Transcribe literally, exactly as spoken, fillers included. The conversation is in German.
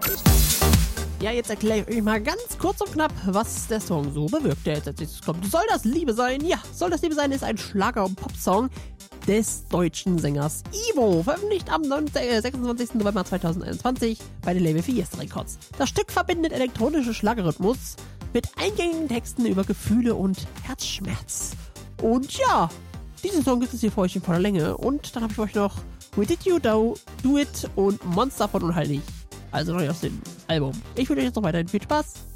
Ja, jetzt erkläre ich euch mal ganz kurz und knapp, was der Song so bewirkt, der jetzt als nächstes kommt. Soll das Liebe sein? Ja, Soll das Liebe sein ist ein Schlager- und Popsong des deutschen Sängers Ivo, veröffentlicht am sechsundzwanzigsten November zweitausendeinundzwanzig bei den Label Fiesta Records. Das Stück verbindet elektronische Schlagerrhythmus mit eingängigen Texten über Gefühle und Herzschmerz. Und ja, diesen Song gibt es hier für euch in voller Länge. Und dann habe ich für euch noch We Did You Do, Do It und Monster von Unheilig. Also noch nicht aus dem Album. Ich wünsche euch jetzt noch weiterhin viel Spaß.